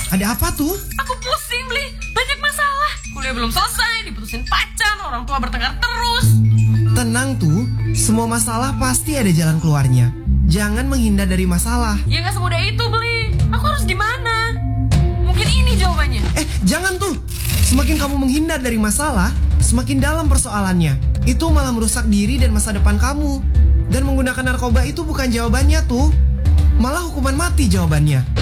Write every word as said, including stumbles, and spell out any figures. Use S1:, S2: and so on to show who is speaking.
S1: Ada apa tuh?
S2: Aku pusing, Bli. Banyak masalah. Kuliah belum selesai, diputusin pacar, orang tua bertengkar terus.
S1: Tenang tuh, semua masalah pasti ada jalan keluarnya. Jangan menghindar dari masalah.
S2: Ya gak semudah itu, Bli. Aku harus gimana? Mungkin ini jawabannya.
S1: Eh, jangan tuh. Semakin kamu menghindar dari masalah, semakin dalam persoalannya. Itu malah merusak diri dan masa depan kamu. Dan menggunakan narkoba itu bukan jawabannya tuh. Malah hukuman mati jawabannya.